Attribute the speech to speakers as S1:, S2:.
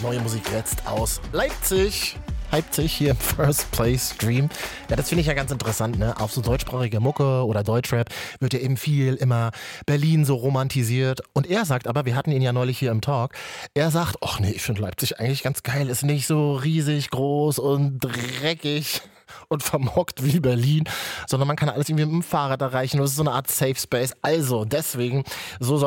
S1: Neue Musik jetzt aus Leipzig. Leipzig hier im First Place Stream. Ja, das finde ich ja ganz interessant, ne? Auf so deutschsprachige Mucke oder Deutschrap wird ja eben viel immer Berlin so romantisiert. Und er sagt aber, wir hatten ihn ja neulich hier im Talk, er sagt, ach nee, ich finde Leipzig eigentlich ganz geil, ist nicht so riesig groß und dreckig und vermockt wie Berlin, sondern man kann alles irgendwie mit dem Fahrrad erreichen. Das ist so eine Art Safe Space. Also deswegen, so soll